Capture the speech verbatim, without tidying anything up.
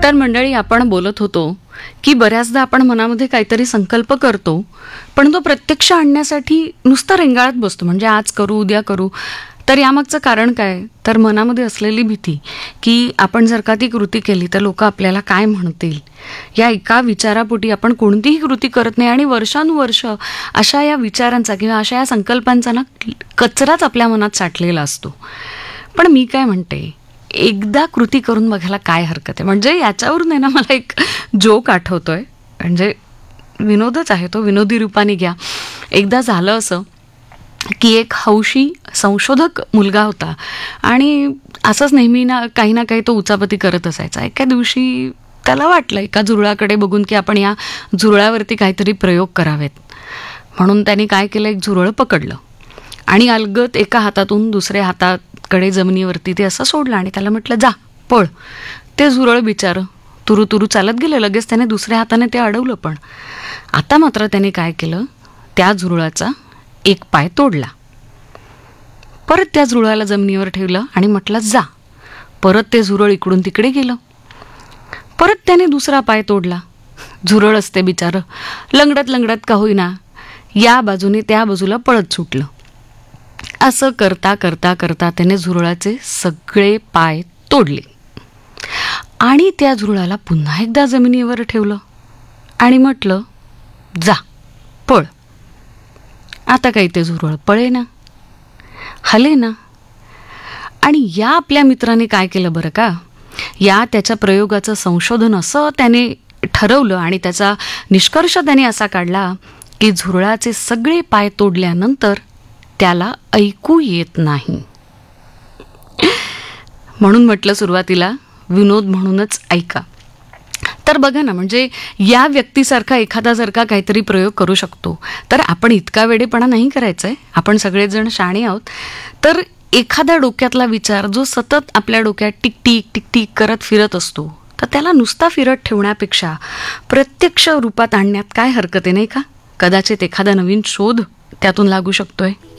तर मंडळी, आपण बोलत होतो की बऱ्याचदा आपण मनामध्ये काहीतरी संकल्प करतो, पण तो प्रत्यक्ष आणण्यासाठी नुसतं रेंगाळत बसतो, म्हणजे आज करू उद्या करू. तर यामागचं कारण काय? तर मनामध्ये असलेली भीती की आपण जर का ती कृती केली तर लोक आपल्याला काय म्हणतील, या एका विचारापोटी आपण कोणतीही कृती करत नाही आणि वर्षानुवर्ष अशा या विचारांचा किंवा अशा या संकल्पांचा ना कचराच आपल्या मनात साठलेला असतो. पण मी काय म्हणते, एकदा कृती करून बघायला काय हरकत आहे. म्हणजे याच्यावरून आहे ना मला एक जोक आठवतोय, म्हणजे विनोदच आहे तो, विनोदी रूपाने घ्या. एकदा झालं असं की एक हौशी संशोधक मुलगा होता आणि असंच नेहमी ना काही ना काही तो उचापती करत असायचा. एका दिवशी त्याला वाटलं एका झुरळाकडे बघून की आपण या झुरळावरती काहीतरी प्रयोग करावेत. म्हणून त्याने काय केलं, एक झुरळ पकडलं आणि अलगद एका हातातून दुसऱ्या हाताकडे जमिनीवरती ते असं सोडलं आणि त्याला म्हटलं, जा पळ. ते झुरळ बिचारं तुरु तुरु चालत गेलं. लगेच त्याने दुसऱ्या हाताने ते अडवलं. पण आता मात्र त्याने काय केलं, त्या झुरळाचा एक पाय तोडला. परत त्या झुरळाला जमिनीवर ठेवलं आणि म्हटलं, जा. परत ते झुरळ इकडून तिकडे गेलं. परत त्याने दुसरा पाय तोडला. झुरळ असते बिचारं लंगडत लंगडत का होईना या बाजूने त्या बाजूला पळत सुटलं. असं करता करता करता त्याने झुरळाचे सगळे पाय तोडले आणि त्या झुरळाला पुन्हा एकदा जमिनीवर ठेवलं आणि म्हटलं, जा पळ. आता काही ते झुरळ पळे ना, हले ना. आणि या आपल्या मित्राने काय केलं बरं का, या त्याच्या प्रयोगाचं संशोधन असं त्याने ठरवलं आणि त्याचा निष्कर्ष त्याने असा काढला की झुरळाचे सगळे पाय तोडल्यानंतर त्याला ऐकू येत नाही. म्हणून म्हटलं सुरुवातीला, विनोद म्हणूनच ऐका. तर बघा ना, म्हणजे या व्यक्तीसारखा एखादा जर का काहीतरी प्रयोग करू शकतो तर आपण इतका वेडेपणा नाही करायचा आहे. आपण सगळेजण शहाणे आहोत. तर एखादा डोक्यातला विचार जो सतत आपल्या डोक्यात टिक टिक टिक टिक करत फिरत असतो, तर त्याला नुसता फिरत ठेवण्यापेक्षा प्रत्यक्ष रूपात आणण्यात काय हरकत आहे, नाही का? कदाचित एखादा नवीन शोध त्यातून लागू शकतोय.